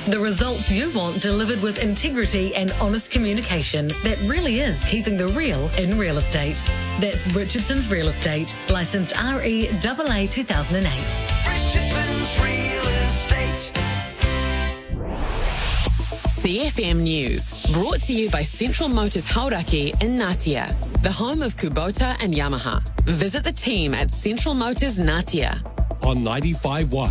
The results you want delivered with integrity and honest communication that really is keeping the real in real estate. That's Richardson's Real Estate, licensed REAA 2008. Richardson's Real Estate. CFM News, brought to you by Central Motors Hauraki in Ngatea, the home of Kubota and Yamaha. Visit the team at Central Motors Ngatea. On 95.1,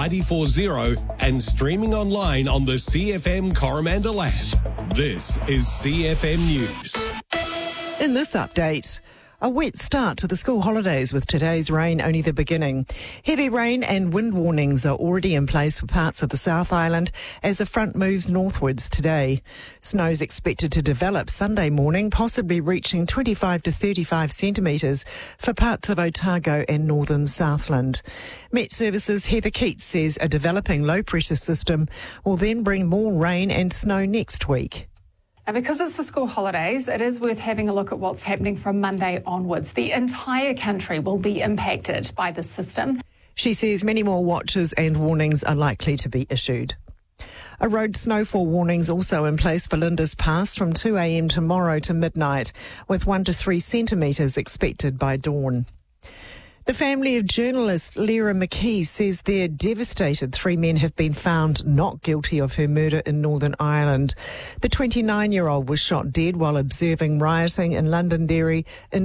94.0 and streaming online on the CFM Coromandel app. This is CFM News. In this update, a wet start to the school holidays with today's rain only the beginning. Heavy rain and wind warnings are already in place for parts of the South Island as the front moves northwards today. Snow's expected to develop Sunday morning, possibly reaching 25 to 35 centimetres for parts of Otago and northern Southland. Met Services Heather Keats says a developing low-pressure system will then bring more rain and snow next week. And because it's the school holidays, it is worth having a look at what's happening from Monday onwards. The entire country will be impacted by this system. She says many more watches and warnings are likely to be issued. A road snowfall warning's also in place for Linda's Pass from 2 a.m. tomorrow to midnight, with 1 to 3 centimetres expected by dawn. The family of journalist Lyra McKee says they're devastated 3 men have been found not guilty of her murder in Northern Ireland. The 29-year-old was shot dead while observing rioting in Londonderry in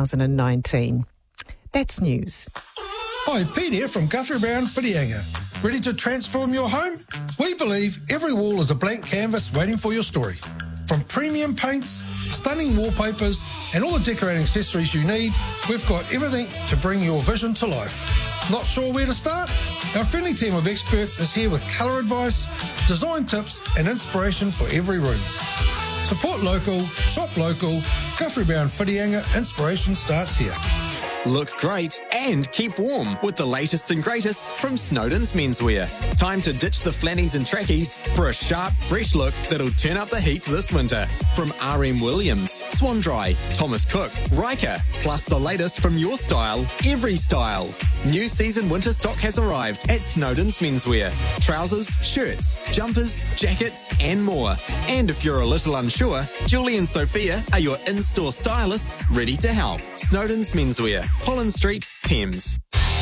2019. That's news. Hi, Pete here from Guthrie Brown Whitianga. Ready to transform your home? We believe every wall is a blank canvas waiting for your story. From premium paints, stunning wallpapers, and all the decorating accessories you need, we've got everything to bring your vision to life. Not sure where to start? Our friendly team of experts is here with colour advice, design tips, and inspiration for every room. Support local, shop local. Guthrie Brown Whitianga, inspiration starts here. Look great and keep warm with the latest and greatest from Snowden's Menswear. Time to ditch the flannies and trackies for a sharp, fresh look that'll turn up the heat this winter. From RM Williams, Swan Dry, Thomas Cook, Riker, plus the latest from your style, every style. New season winter stock has arrived at Snowden's Menswear. Trousers, shirts, jumpers, jackets and more. And if you're a little unsure, Julie and Sophia are your in-store stylists ready to help. Snowden's Menswear, Holland Street, Thames.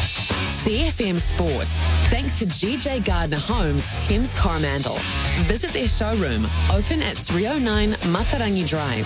CFM Sport, thanks to GJ Gardner Homes, Thames Coromandel. Visit their showroom, open at 309 Matarangi Drive.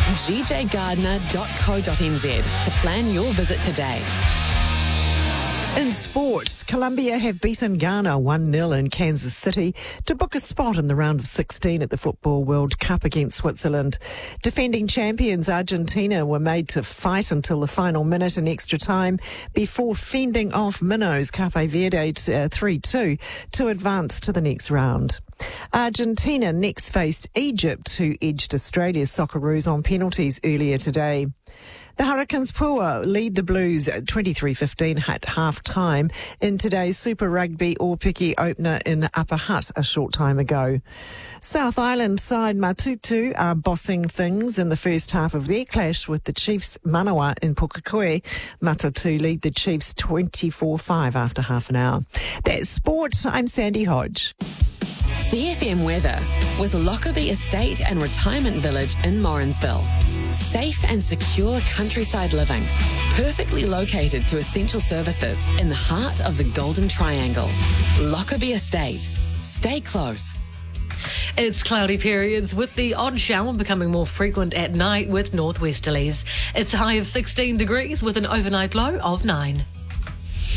gjgardner.co.nz to plan your visit today. In sport, Colombia have beaten Ghana 1-0 in Kansas City to book a spot in the round of 16 at the Football World Cup against Switzerland. Defending champions Argentina were made to fight until the final minute in extra time before fending off minnows Cape Verde 3-2 to advance to the next round. Argentina next faced Egypt, who edged Australia's Socceroos on penalties earlier today. The Hurricanes Pua lead the Blues at 23-15 at half-time in today's Super Rugby Aupiki opener in Upper Hutt a short time ago. South Island side Matutu are bossing things in the first half of their clash with the Chiefs Manawa in Pukekohe. Matatu lead the Chiefs 24-5 after half an hour. That's sport. I'm Sandy Hodge. CFM weather with Lockerbie Estate and Retirement Village in Morrinsville. Safe and secure countryside living, perfectly located to essential services in the heart of the Golden Triangle. Lockerbie Estate. Stay close. It's cloudy periods with the odd shower becoming more frequent at night with northwesterlies. It's a high of 16 degrees with an overnight low of 9.